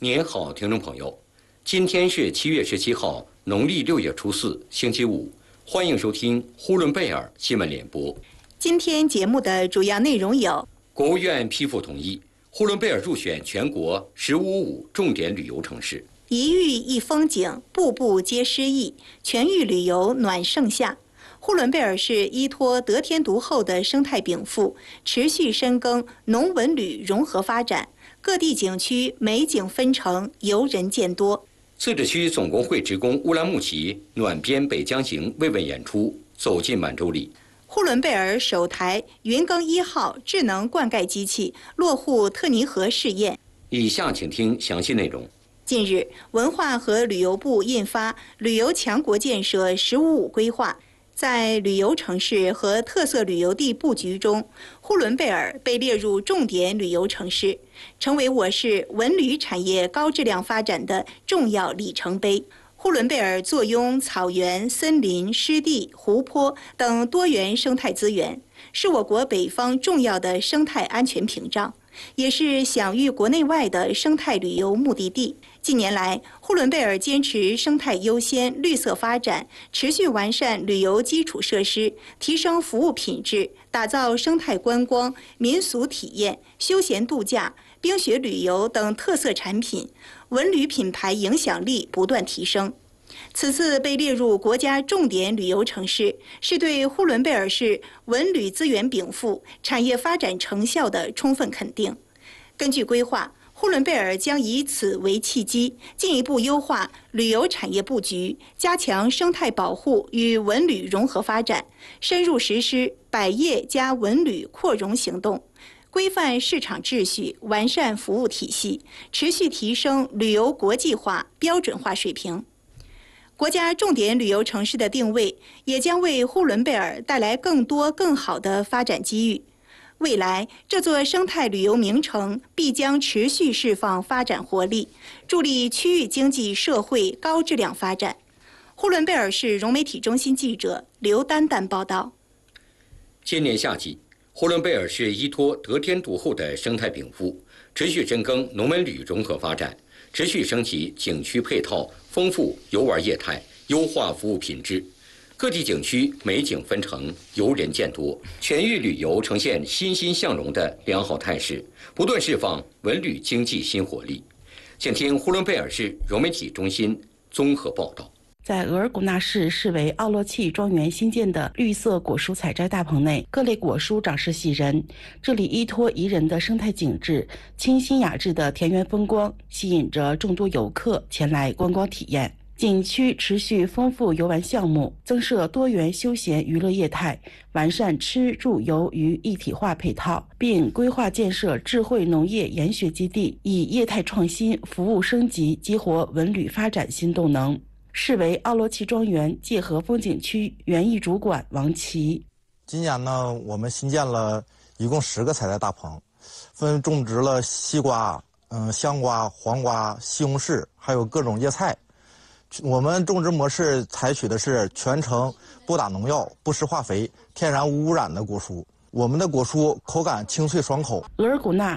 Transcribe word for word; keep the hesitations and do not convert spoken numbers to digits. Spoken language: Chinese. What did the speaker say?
您好，听众朋友，今天是七月十七号，农历六月初四，星期五。欢迎收听呼伦贝尔新闻联播。 今天节目的主要内容有： 国务院批复同意，呼伦贝尔入选全国“十五五”重点旅游城市。 一域一风景，步步皆诗意，全域旅游暖盛夏。呼伦贝尔市依托得天独厚的生态禀赋，持续深耕农文旅融合发展，各地景区美景纷呈，游人见多。 自治区总工会职工乌兰牧骑暖边北疆行慰问演出走进满洲里。 呼伦贝尔首台云耕一号智能灌溉机器落户特尼河试验。 以下请听详细内容。 近日，文化和旅游部印发《旅游强国建设“十五五”规划》。在旅游城市和特色旅游地布局中，呼伦贝尔被列入重点旅游城市，成为我市文旅产业高质量发展的重要里程碑。呼伦贝尔坐拥草原、森林、湿地、湖泊等多元生态资源，是我国北方重要的生态安全屏障，也是享誉国内外的生态旅游目的地。近年来，呼伦贝尔坚持生态优先、绿色发展，持续完善旅游基础设施，提升服务品质，打造生态观光、民俗体验、休闲度假、冰雪旅游等特色产品，文旅品牌影响力不断提升。此次被列入国家重点旅游城市，是对呼伦贝尔市文旅资源禀赋、产业发展成效的充分肯定。根据规划，呼伦贝尔将以此为契机，进一步优化旅游产业布局，加强生态保护与文旅融合发展，深入实施百业加文旅扩容行动，规范市场秩序，完善服务体系，持续提升旅游国际化、标准化水平。国家重点旅游城市的定位，也将为呼伦贝尔带来更多更好的发展机遇。未来，这座生态旅游名城必将持续释放发展活力，助力区域经济社会高质量发展。呼伦贝尔市融媒体中心记者刘丹丹报道。 今年夏季，呼伦贝尔市依托得天独厚的生态禀赋，持续深耕农文旅融合发展，持续升级景区配套，丰富游玩业态，优化服务品质。各地景区美景纷呈，游人见多，全域旅游呈现欣欣向荣的良好态势，不断释放文旅经济新活力。请听呼伦贝尔市融媒体中心综合报道。 在额尔古纳市市委奥洛契庄园新建的绿色果蔬采摘大棚内，各类果蔬长势喜人。这里依托宜人的生态景致、清新雅致的田园风光，吸引着众多游客前来观光体验。景区持续丰富游玩项目，增设多元休闲娱乐业态，完善吃住游于一体化配套，并规划建设智慧农业研学基地，以业态创新、服务升级激活文旅发展新动能。市委奥洛契庄园界河风景区园艺主管王琦： 今年呢，我们新建了一共十个采摘大棚，分种植了西瓜、嗯香瓜、黄瓜、西红柿，还有各种叶菜。我们种植模式采取的是全程不打农药、不施化肥、天然无污染的果蔬。我们的果蔬口感清脆爽口。 额尔古纳